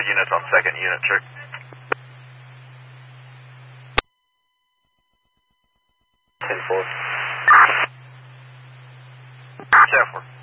units on second unit, check. Ten four. South 4.